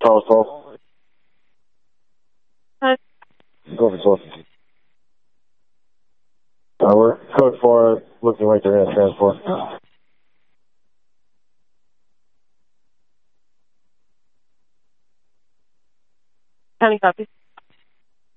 Charles 12. Hi. Go for 12. We're code 4, looking like they're going to transport. County copy.